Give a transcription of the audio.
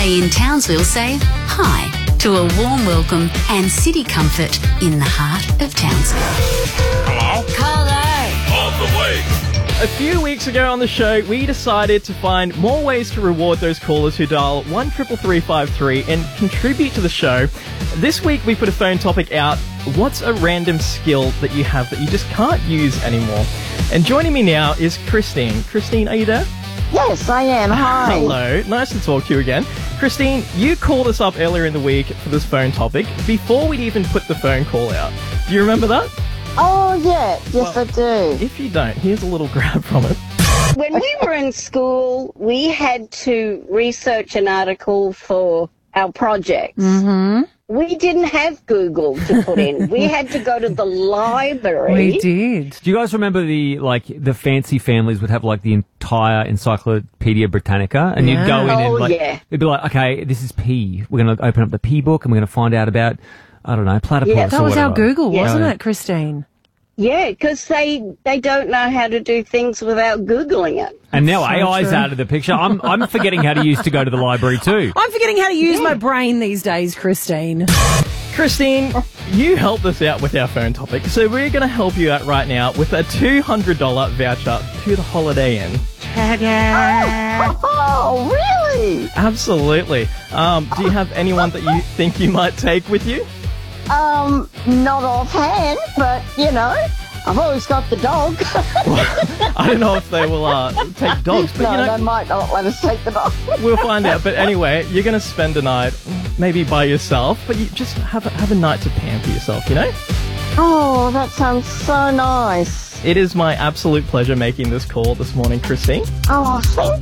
Holiday Inn Townsville say hi to a warm welcome and city comfort in the heart of Townsville. Hello? Hello. On the way. A few weeks ago on the show, we decided to find more ways to reward those callers who dial 133353 and contribute to the show. This week, we put a phone topic out. What's a random skill that you have that you just can't use anymore? And joining me now is Christine. Christine, are you there? Yes, I am. Hi. Hello. Nice to talk to you again. Christine, you called us up earlier in the week for this phone topic before we'd even put the phone call out. Do you remember that? Oh, yeah. Yes, I do. If you don't, here's a little grab from it. When we were in school, we had to research an article for our projects. Mm-hmm. We didn't have Google to put in. We had to go to the library. We did. Do you guys remember the fancy families would have like the entire Encyclopedia Britannica, and you'd go in and it'd be like, okay, this is P. We're going to open up the P book and we're going to find out about, I don't know, platypus. Yeah, or that was whatever. our Google, Yeah. wasn't Christine? Yeah, because they don't know how to do things without Googling it. And now So AI's true. out of the picture. I'm forgetting how to use to go to the library too. I'm forgetting how to use my brain these days, Christine. Christine, you helped us out with our phone topic, so we're going to help you out right now with a $200 voucher to the Holiday Inn. Oh, really? Absolutely. Do you have anyone that you think you might take with you? Not offhand, but, you know, I've always got the dog. I don't know if they will take dogs, but No, you know, they might not let us take the dog. we'll find out. But anyway, you're going to spend a night, maybe by yourself, but you just have a night to pamper yourself, you know? Oh, that sounds so nice. It is my absolute pleasure making this call this morning, Christine. Oh, thank